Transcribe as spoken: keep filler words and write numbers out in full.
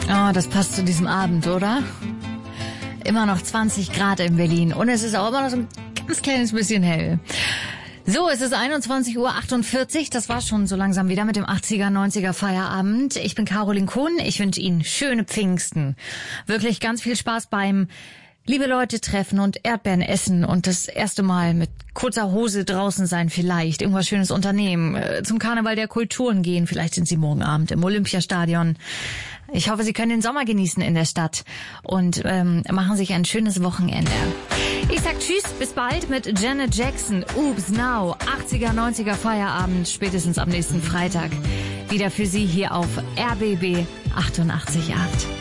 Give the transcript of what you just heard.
Oh, das passt zu diesem Abend, oder? Immer noch zwanzig Grad in Berlin und es ist auch immer noch so ein ganz kleines bisschen hell. So, es ist einundzwanzig Uhr achtundvierzig. Das war schon so langsam wieder mit dem achtziger, neunziger Feierabend. Ich bin Caroline Kuhn. Ich wünsche Ihnen schöne Pfingsten. Wirklich ganz viel Spaß beim liebe Leute treffen und Erdbeeren essen und das erste Mal mit kurzer Hose draußen sein vielleicht. Irgendwas Schönes unternehmen. Zum Karneval der Kulturen gehen. Vielleicht sind Sie morgen Abend im Olympiastadion. Ich hoffe, Sie können den Sommer genießen in der Stadt und ähm, machen sich ein schönes Wochenende. Ich sag Tschüss, bis bald mit Janet Jackson. Oops Now, achtziger, neunziger Feierabend, spätestens am nächsten Freitag. Wieder für Sie hier auf R B B achtundachtzig Komma acht.